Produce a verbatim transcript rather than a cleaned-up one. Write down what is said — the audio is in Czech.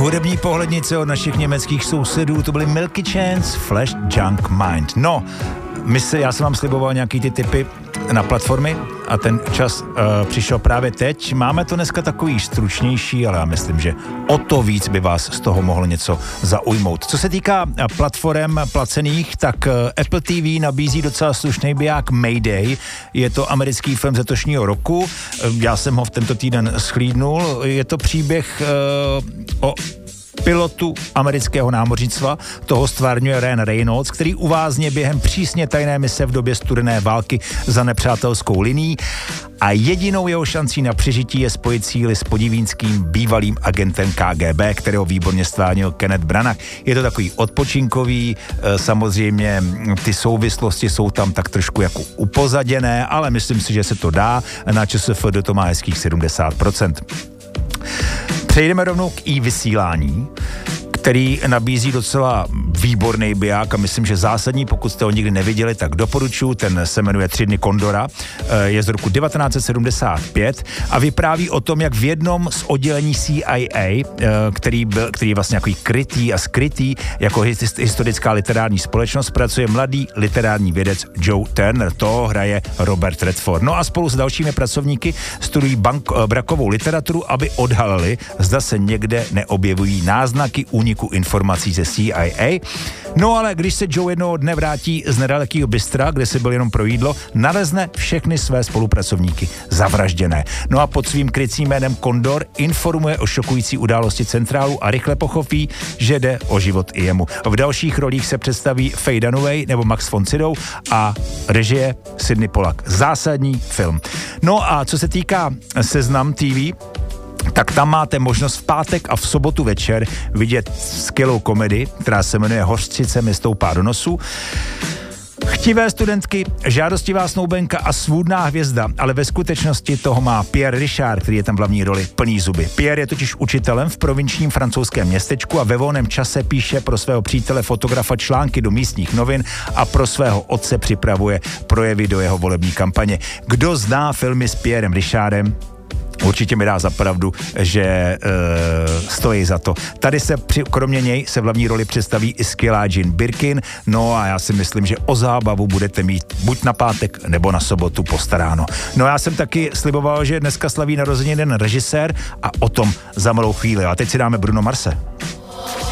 Hudební pohlednice od našich německých sousedů, to byly Milky Chance, Flash Junk Mind. No, my se, já jsem vám sliboval nějaký ty tipy na platformy a ten čas uh, přišel právě teď. Máme to dneska takový stručnější, ale já myslím, že o to víc by vás z toho mohlo něco zaujmout. Co se týká platform placených, tak uh, Apple T V nabízí docela slušný biják Mayday. Je to americký film z letošního roku. Uh, já jsem ho v tento týden schlídnul. Je to příběh uh, o pilotu amerického námořnictva, toho stvárňuje Ryan Reynolds, který uvázně během přísně tajné mise v době studené války za nepřátelskou linií a jedinou jeho šancí na přežití je spojit síly s podivínským bývalým agentem K G B, kterého výborně stvárnil Kenneth Branagh. Je to takový odpočinkový, samozřejmě ty souvislosti jsou tam tak trošku jako upozaděné, ale myslím si, že se to dá. Na ČSFD to má hezkých sedmdesát procent. Přejdeme rovnou k i-vysílání, který nabízí docela výborný biják a myslím, že zásadní, pokud jste ho nikdy neviděli, tak doporučuji, ten se jmenuje Tři dny Kondora, je z roku devatenáct set sedmdesát pět a vypráví o tom, jak v jednom z oddělení C I A, který, byl, který je vlastně jako krytý a skrytý jako historická literární společnost, pracuje mladý literární vědec Joe Turner, to hraje Robert Redford. No a spolu s dalšími pracovníky studují bank, brakovou literaturu, aby odhalili, zda se někde neobjevují náznaky úniku informací ze C I A. No ale když se Joe jednoho dne vrátí z nedalekého bystra, kde se byl jenom pro jídlo, nalezne všechny své spolupracovníky zavražděné. No a pod svým krycím jménem Kondor informuje o šokující události centrálu a rychle pochopí, že jde o život i jemu. V dalších rolích se představí Faye Dunaway nebo Max von Sydow a režie Sidney Pollack. Zásadní film. No a co se týká Seznam T V, tak tam máte možnost v pátek a v sobotu večer vidět skvělou komedii, která se jmenuje Hořčice mi stoupá do nosu. Chtivé studentky, žádostivá snoubenka a svůdná hvězda, ale ve skutečnosti toho má Pierre Richard, který je tam v hlavní roli, plný zuby. Pierre je totiž učitelem v provinčním francouzském městečku a ve volném čase píše pro svého přítele fotografa články do místních novin a pro svého otce připravuje projevy do jeho volební kampaně. Kdo zná filmy s Pierrem Richardem, určitě mi dá za pravdu, že e, stojí za to. Tady se při, kromě něj se v hlavní roli představí i skvělá Jane Birkin, no a já si myslím, že o zábavu budete mít buď na pátek nebo na sobotu postaráno. No já jsem taky sliboval, že dneska slaví narozeniny jeden režisér a o tom za malou chvíli. A teď si dáme Bruno Marse.